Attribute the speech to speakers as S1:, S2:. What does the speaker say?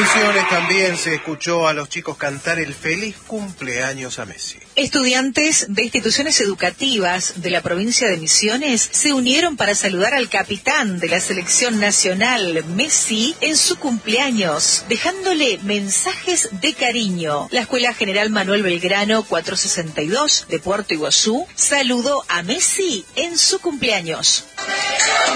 S1: Misiones también se escuchó a los chicos cantar el feliz cumpleaños a Messi.
S2: Estudiantes de instituciones educativas de la provincia de Misiones se unieron para saludar al capitán de la selección nacional, Messi, en su cumpleaños, dejándole mensajes de cariño. La Escuela General Manuel Belgrano 462 de Puerto Iguazú saludó a Messi en su cumpleaños.